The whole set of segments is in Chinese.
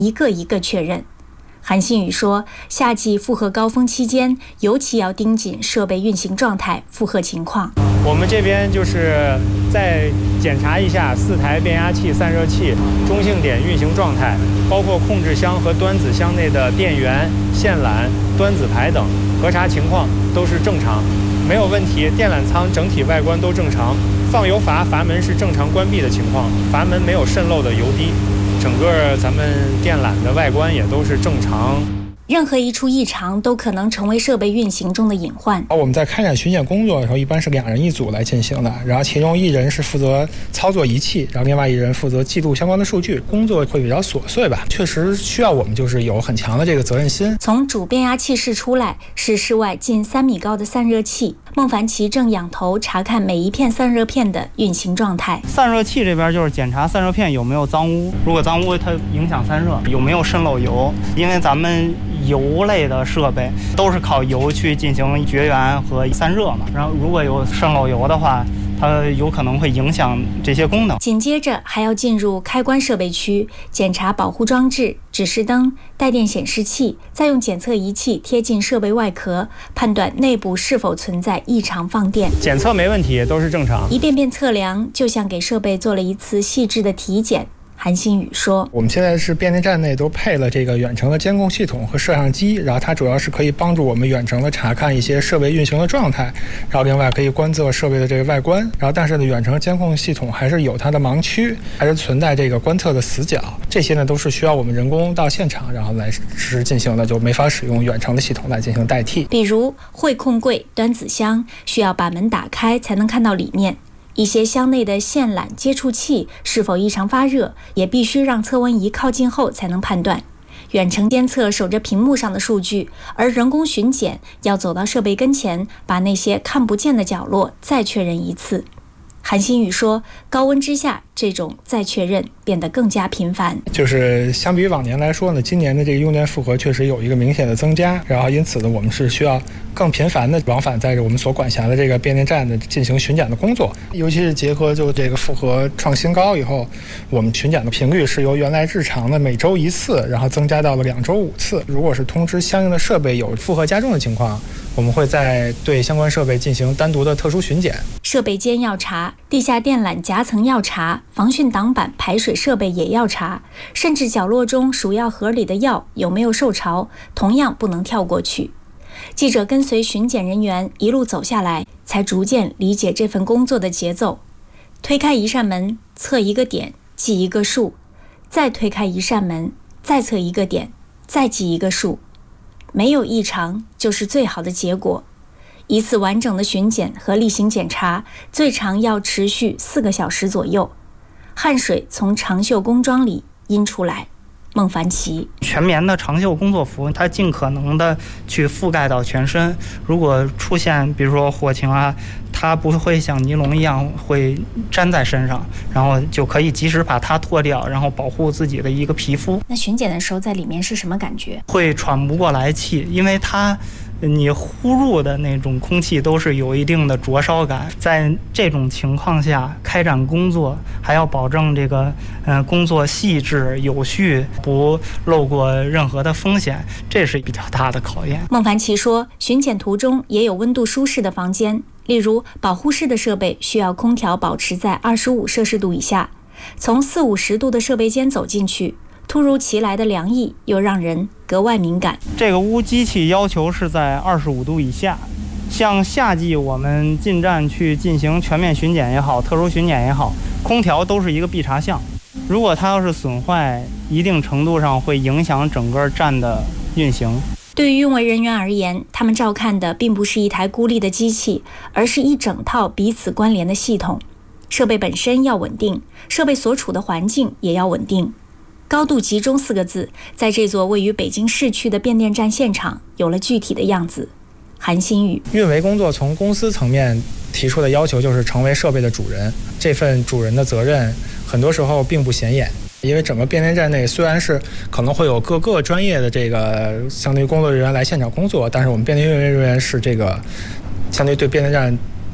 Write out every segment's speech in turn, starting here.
一个一个确认。韩新宇说，夏季负荷高峰期间，尤其要盯紧设备运行状态、负荷情况。 我们这边就是再检查一下4台变压器、散热器中性点运行状态，包括控制箱和端子箱内的电源、线缆、端子排等，核查情况都是正常，没有问题。电缆舱整体外观都正常，放油阀门是正常关闭的情况，阀门没有渗漏的油滴。整个咱们电缆的外观也都是正常。 任何一处异常都可能成为设备运行中的隐患。 我们在开展巡检工作的时候，一般是2人1组来进行的，然后其中1人是负责操作仪器，然后另外1人负责记录相关的数据，工作会比较琐碎吧。确实需要我们就是有很强的这个责任心。 从主变压器室出来，是室外近3米高的散热器。孟凡奇正仰头查看每一片散热片的运行状态。 散热器这边就是检查散热片有没有脏污，如果脏污它影响散热，有没有渗漏油，因为咱们油类的设备都是靠油去进行绝缘和散热嘛，然后如果有渗漏油的话，它有可能会影响这些功能。 紧接着还要进入开关设备区，检查保护装置、指示灯、带电显示器，再用检测仪器贴近设备外壳，判断内部是否存在异常放电。 检测没问题，都是正常。 一遍遍测量，就像给设备做了一次细致的体检。韩新宇说， 我们现在是变电站内都配了这个远程的监控系统和摄像机，然后它主要是可以帮助我们远程的查看一些设备运行的状态，然后另外可以观测设备的这个外观，然后但是呢，远程监控系统还是有它的盲区，还是存在这个观测的死角，这些呢都是需要我们人工到现场然后来实时进行的，就没法使用远程的系统来进行代替。 比如汇控柜、端子箱需要把门打开才能看到里面。一些箱内的线缆接触器是否异常发热，也必须让测温仪靠近后才能判断。远程监测守着屏幕上的数据，而人工巡检要走到设备跟前，把那些看不见的角落再确认一次。韩新宇说，高温之下，这种再确认变得更加频繁。 就是相比于往年来说呢，今年的这个用电负荷确实有一个明显的增加，然后因此呢，我们是需要更频繁的往返在我们所管辖的这个变电站的进行巡检的工作。尤其是结合就这个负荷创新高以后，我们巡检的频率是由原来日常的每周1次，然后增加到了2周5次。如果是通知相应的设备有负荷加重的情况，我们会再对相关设备进行单独的特殊巡检。 设备间要查，地下电缆夹层要查，防汛挡板排水设备也要查，甚至角落中鼠药盒里的药有没有受潮，同样不能跳过去。记者跟随巡检人员一路走下来，才逐渐理解这份工作的节奏。推开一扇门，测一个点，记一个数；再推开一扇门，再测一个点，再记一个数。没有异常就是最好的结果。一次完整的巡检和例行检查，最长要持续4个小时左右。汗水从长袖工装里阴出来。孟凡奇， 全棉的长袖工作服，它尽可能的去覆盖到全身。如果出现比如说火情啊，它不会像尼龙一样会粘在身上，然后就可以及时把它脱掉，然后保护自己的一个皮肤。 那巡检的时候在里面是什么感觉？ 会喘不过来气，因为你呼入的那种空气都是有一定的灼烧感，在这种情况下开展工作，还要保证这个工作细致有序，不漏过任何的风险，这是比较大的考验。 孟凡奇说，巡检途中也有温度舒适的房间，例如保护室的设备需要空调保持在25摄氏度以下，从40-50度的设备间走进去，突如其来的凉意又让人格外敏感。 这个屋机器要求是在25度以下，像夏季我们进站去进行全面巡检也好，特殊巡检也好，空调都是一个必查项。如果它要是损坏，一定程度上会影响整个站的运行。 对于运维人员而言，他们照看的并不是一台孤立的机器，而是一整套彼此关联的系统。设备本身要稳定，设备所处的环境也要稳定。高度集中4个字，在这座位于北京市区的变电站现场有了具体的样子。韩新宇， 运维工作从公司层面提出的要求就是成为设备的主人，这份主人的责任很多时候并不显眼，因为整个变电站内虽然是可能会有各个专业的这个相对于工作人员来现场工作，但是我们变电运维人员是这个相对对变电站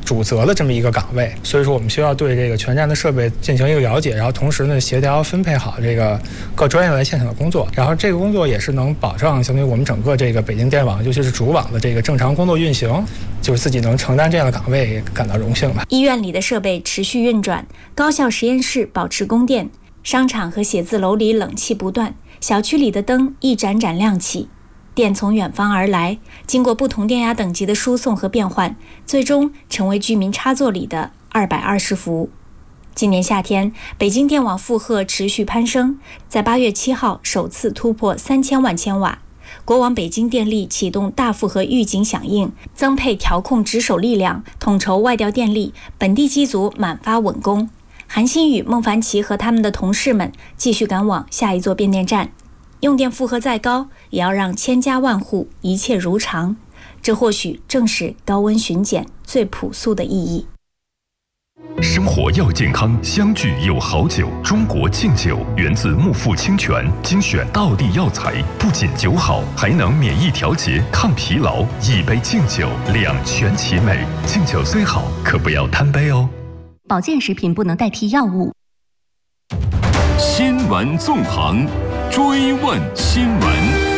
主责的这么一个岗位，所以说我们需要对这个全站的设备进行一个了解，然后同时呢协调分配好这个各专业来现场的工作，然后这个工作也是能保障相当于我们整个这个北京电网，尤其是主网的这个正常工作运行，就是自己能承担这样的岗位，也感到荣幸吧。 医院里的设备持续运转，高校实验室保持供电，商场和写字楼里冷气不断，小区里的灯一盏盏亮起。电从远方而来，经过不同电压等级的输送和变换，最终成为居民插座里的220伏。今年夏天，北京电网负荷持续攀升，在8月7号首次突破3000万千瓦。国网北京电力启动大负荷预警响应，增配调控值守力量，统筹外调电力，本地机组满发稳工。韩新宇、孟凡奇和他们的同事们继续赶往下一座变电站。用电负荷再高，也要让千家万户一切如常。这或许正是高温巡检最朴素的意义。 生活要健康，相聚有好酒。中国敬酒源自木富清泉，精选道地药材，不仅酒好，还能免疫调节、抗疲劳。一杯敬酒，两全其美。敬酒虽好，可不要贪杯哦。 保健食品不能代替药物。 新闻纵横，追问新闻。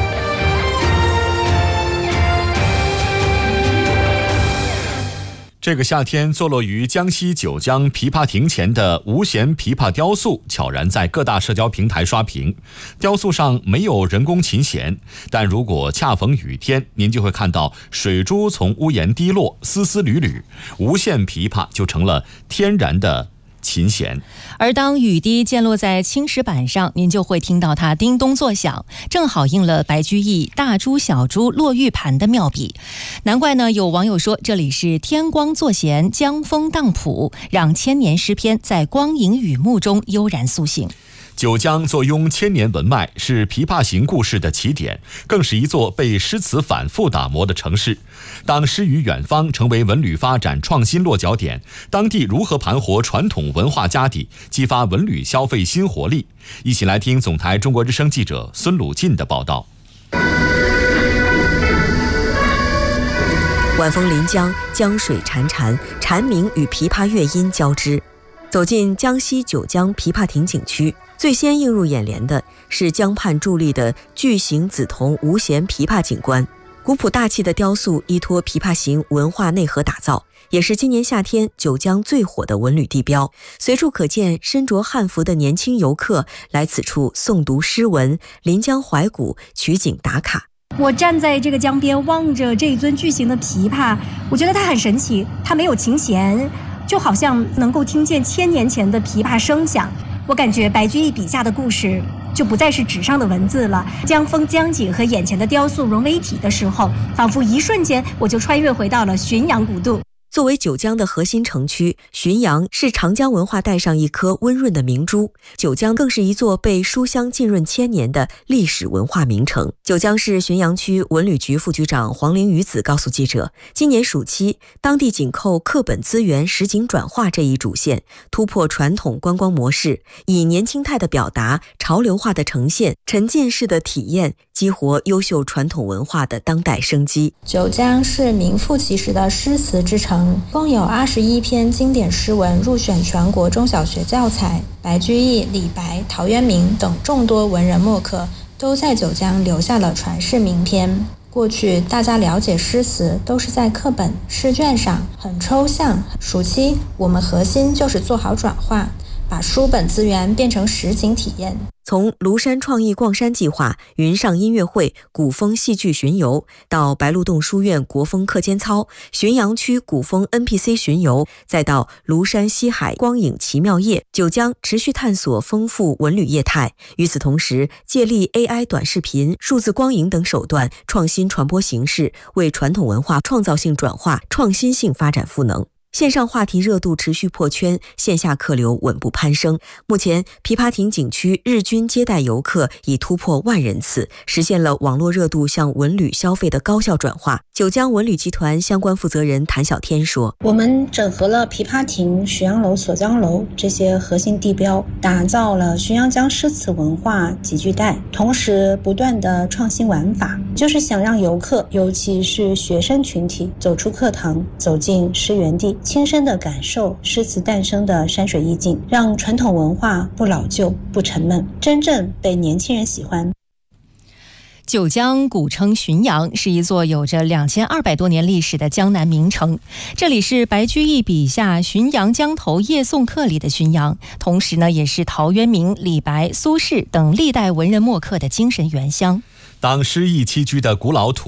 这个夏天，坐落于江西九江琵琶亭前的无弦琵琶雕塑悄然在各大社交平台刷屏。雕塑上没有人工琴弦，但如果恰逢雨天，您就会看到水珠从屋檐滴落，丝丝缕缕，无线琵琶就成了天然的琴弦。 而当雨滴溅落在青石板上，您就会听到它叮咚作响，正好应了白居易大珠小珠落玉盘的妙笔。难怪呢，有网友说这里是天光作弦，江风荡谱，让千年诗篇在光影雨幕中悠然苏醒。 九江坐拥千年文脉，是琵琶行故事的起点，更是一座被诗词反复打磨的城市。当诗与远方成为文旅发展创新落脚点，当地如何盘活传统文化家底，激发文旅消费新活力？一起来听总台中国之声记者孙鲁进的报道。 晚风临江，江水潺潺，蝉鸣与琵琶乐音交织。走进江西九江琵琶亭景区，最先映入眼帘的是江畔伫立的巨型紫铜无弦琵琶景观。古朴大气的雕塑依托琵琶行文化内核打造，也是今年夏天九江最火的文旅地标。随处可见身着汉服的年轻游客来此处诵读诗文、临江怀古、取景打卡。 我站在这个江边，望着这一尊巨型的琵琶，我觉得它很神奇，它没有琴弦，就好像能够听见1000年前的琵琶声响。我感觉白居易笔下的故事就不再是纸上的文字了，江风江景和眼前的雕塑融为一体的时候，仿佛一瞬间我就穿越回到了浔阳古渡。 作为九江的核心城区，浔阳是长江文化带上一颗温润的明珠。九江更是一座被书香浸润1000年的历史文化名城。九江市浔阳区文旅局副局长黄陵余子告诉记者，今年暑期，当地紧扣课本资源实景转化这一主线，突破传统观光模式，以年轻态的表达、潮流化的呈现、沉浸式的体验，激活优秀传统文化的当代生机。 九江是名副其实的诗词之城，共有21篇经典诗文入选全国中小学教材。白居易、李白、陶渊明等众多文人墨客都在九江留下了传世名篇。过去大家了解诗词都是在课本、试卷上，很抽象。暑期我们核心就是做好转化，把书本资源变成实景体验。 从庐山创意逛山计划、云上音乐会、古风戏剧巡游，到白鹿洞书院国风课间操、浔阳区古风 NPC 巡游，再到庐山西海光影奇妙夜，九江持续探索丰富文旅业态。与此同时，借力 AI 短视频、数字光影等手段，创新传播形式，为传统文化创造性转化、创新性发展赋能。 线上话题热度持续破圈，线下客流稳步攀升。目前，琵琶亭景区日均接待游客已突破万人次，实现了网络热度向文旅消费的高效转化。九江文旅集团相关负责人谭小天说：“ 我们整合了琵琶亭、浔阳楼、锁江楼这些核心地标，打造了浔阳江诗词文化集聚带，同时不断的创新玩法，就是想让游客，尤其是学生群体走出课堂，走进诗园地，亲身的感受诗词诞生的山水意境，让传统文化不老旧、不沉闷，真正被年轻人喜欢。” 九江古称浔阳，是一座有着2200多年历史的江南名城。这里是白居易笔下《浔阳江头夜送客》里的浔阳，同时呢，也是陶渊明、李白、苏轼等历代文人墨客的精神原乡。 当诗意栖居的古老土